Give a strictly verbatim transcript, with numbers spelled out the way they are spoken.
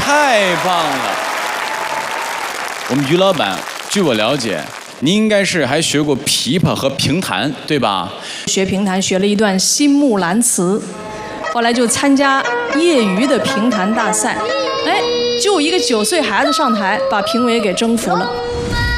太棒了！我们于老板，据我了解，您应该是还学过琵琶和评弹，对吧？ 学评弹学了一段新木兰辞，后来就参加业余的评弹大赛，哎，就一个九岁孩子上台，把评委给征服了。